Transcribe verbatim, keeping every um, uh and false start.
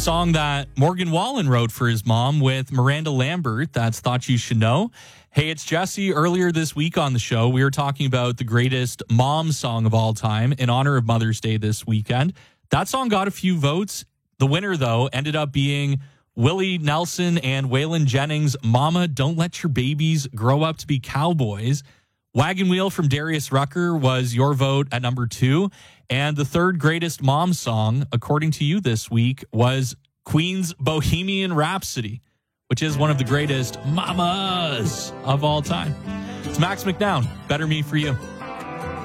song that Morgan Wallen wrote for his mom with Miranda Lambert. That's Thought You Should Know. Hey, it's Jesse. Earlier this week on the show, we were talking about the greatest mom song of all time in honor of Mother's Day this weekend. That song got a few votes. The winner, though, ended up being Willie Nelson and Waylon Jennings' Mama, Don't Let Your Babies Grow Up to Be Cowboys. Wagon Wheel from Darius Rucker was your vote at number two. And the third greatest mom song, according to you this week, was Queen's Bohemian Rhapsody, which is one of the greatest mamas of all time. It's Max McNown. Better Me For You.